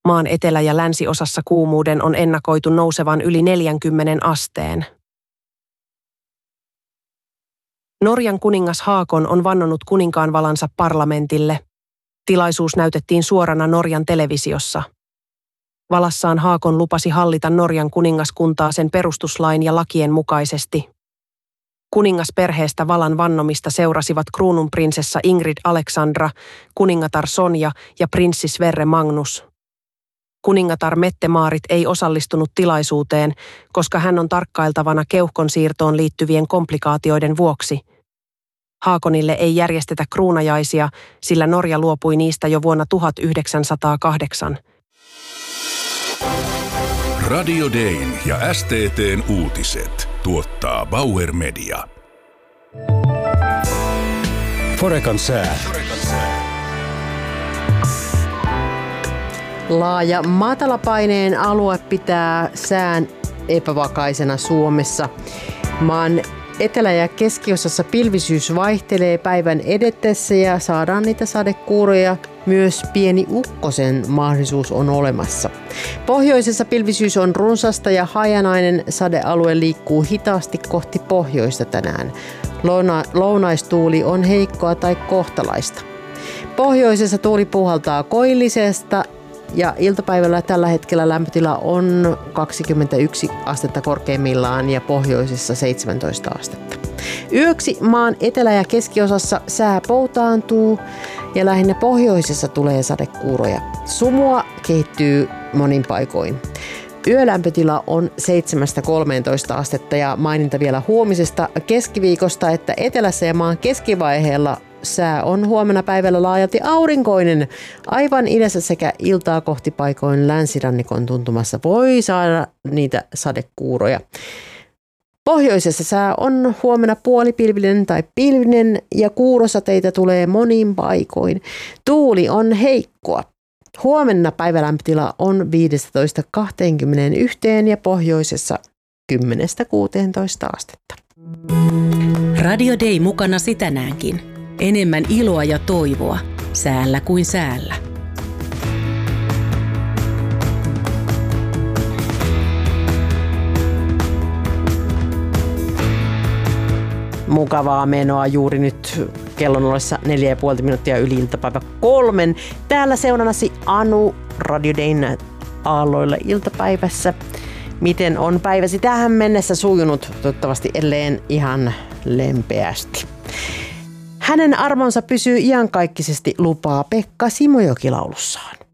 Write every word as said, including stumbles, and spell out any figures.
Maan etelä- ja länsiosassa kuumuuden on ennakoitu nousevan yli neljänkymmenen asteen. Norjan kuningas Haakon on vannonut kuninkaanvalansa parlamentille. Tilaisuus näytettiin suorana Norjan televisiossa. Valassaan Haakon lupasi hallita Norjan kuningaskuntaa sen perustuslain ja lakien mukaisesti. Kuningasperheestä valan vannomista seurasivat kruununprinsessa Ingrid Alexandra, kuningatar Sonja ja prinssi Sverre Magnus. Kuningatar Mette-Maarit ei osallistunut tilaisuuteen, koska hän on tarkkailtavana keuhkon siirtoon liittyvien komplikaatioiden vuoksi. Haakonille ei järjestetä kruunajaisia, sillä Norja luopui niistä jo vuonna tuhatyhdeksänsataakahdeksan. Radio Dayn ja S T T:n uutiset tuottaa Bauer Media. Forecan sää. Laaja matalapaineen alue pitää sään epävakaisena Suomessa. Maan etelä- ja keskiosassa pilvisyys vaihtelee päivän edetessä ja saadaan niitä sadekuuroja. Myös pieni ukkosen mahdollisuus on olemassa. Pohjoisessa pilvisyys on runsasta ja hajanainen sadealue liikkuu hitaasti kohti pohjoista tänään. Louna- lounaistuuli on heikkoa tai kohtalaista. Pohjoisessa tuuli puhaltaa koillisesta ja iltapäivällä tällä hetkellä lämpötila on kaksikymmentäyksi astetta korkeimmillaan ja pohjoisessa seitsemäntoista astetta. Yöksi maan etelä- ja keskiosassa sää poutaantuu ja lähinnä pohjoisessa tulee sadekuuroja. Sumua kehittyy monin paikoin. Yölämpötila on seitsemästä kolmeentoista astetta ja maininta vielä huomisesta keskiviikosta, että etelässä ja maan keskivaiheella sää on huomenna päivällä laajalti aurinkoinen. Aivan idässä sekä iltaa kohti paikoin länsirannikon tuntumassa voi saada niitä sadekuuroja. Pohjoisessa sää on huomenna puolipilvinen tai pilvinen ja kuurosateita tulee moniin paikoin. Tuuli on heikkoa. Huomenna päivälämpötila on viisitoista kaksikymmentäyksi ja pohjoisessa kymmenestä kuuteentoista astetta. Radio Day mukanasi tänäänkin. Enemmän iloa ja toivoa säällä kuin säällä. Mukavaa menoa juuri nyt kellon ollessa neljä ja puoli minuuttia yli iltapäivä kolmen. Täällä seurannasi Anu Radio Dayn aalloilla iltapäivässä. Miten on päiväsi tähän mennessä sujunut? Toivottavasti edelleen ihan lempeästi. Hänen armonsa pysyy iankaikkisesti, lupaa Pekka Simojoki laulussaan.